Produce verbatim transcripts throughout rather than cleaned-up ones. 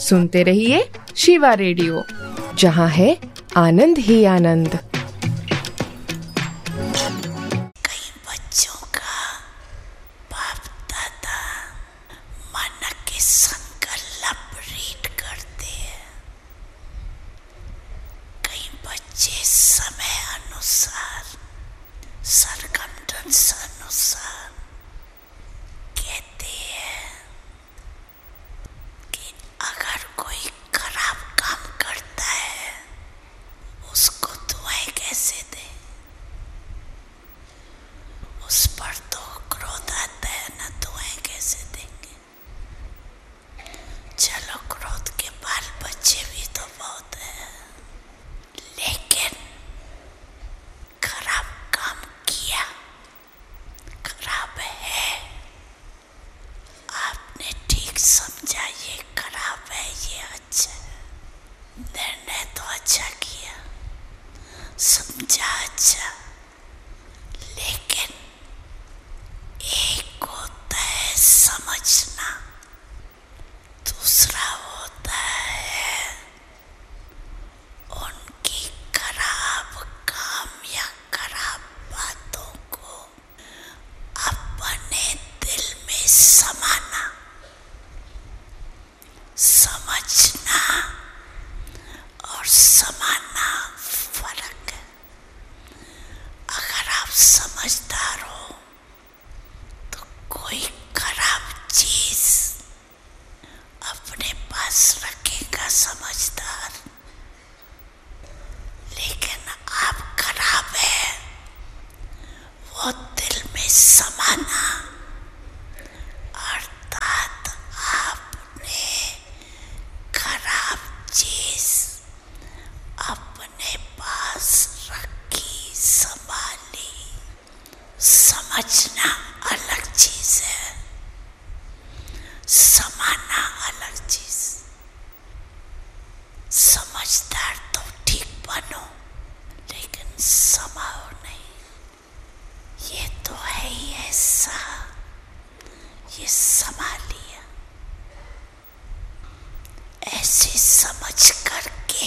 सुनते रहिए शिवा रेडियो, जहाँ है आनंद ही आनंद। कई बच्चों का बाप दादा मन के संकल्प रीड करते हैं। कई बच्चे समय अनुसार, सरकमस्टेंस अनुसार कहते हैं कि अगर कोई खराब काम करता है उसको दुआएं कैसे दे। उस पर तो क्रोध आता है ना, दुआएं कैसे देंगे। चलो क्रोध के बाल बच्चे भी तो बहुत है, लेकिन खराब काम किया, खराब है, आपने ठीक समझा ये खराब है ये अच्छा है, निर्णय तो अच्छा किया, समझा अच्छा, लेकिन एक होता है समझना, दूसरा होता है उनकी खराब काम या खराब बातों को अपने दिल में समाना। समझना और समाना फर्क है। अगर आप समझदार हो तो कोई खराब चीज अपने पास रखेगा समझदार, लेकिन आप खराब है वो दिल में समाना, अर्थात आपने खराब चीज अपने पास रखी, संभाली। समझना अलग चीज है, समाना अलग चीज। समझदार तो ठीक बनो, लेकिन समाओ नहीं। ये तो है ही ऐसा, ये समा लिया। ऐसी समझ करके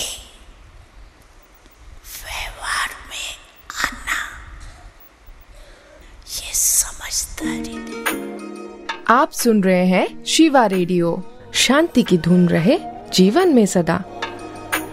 व्यवहार में आना, ये समझदारी नहीं। आप सुन रहे हैं शिवा रेडियो। शांति की धुन रहे जीवन में सदा।